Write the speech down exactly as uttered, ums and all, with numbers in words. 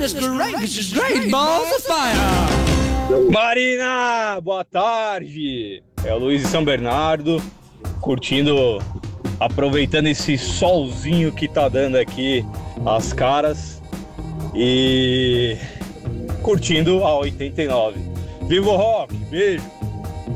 goodness gracious, great balls of fire! Marina, boa tarde! É o Luiz de São Bernardo, curtindo, aproveitando esse solzinho que tá dando aqui as caras e curtindo a oitenta e nove. Viva o rock, beijo!